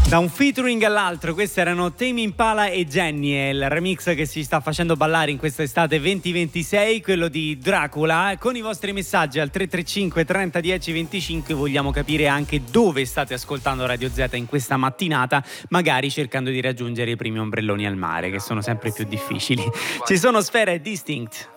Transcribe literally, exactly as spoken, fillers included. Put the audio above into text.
Da un featuring all'altro, questi erano Tame Impala e Jenny, è il remix che si sta facendo ballare in questa estate venti ventisei, quello di Dracula. Con i vostri messaggi al tre tre cinque trenta dieci venticinque vogliamo capire anche dove state ascoltando Radio Z in questa mattinata, magari cercando di raggiungere i primi ombrelloni al mare, che sono sempre più difficili. Ci sono Sfera e Distinct.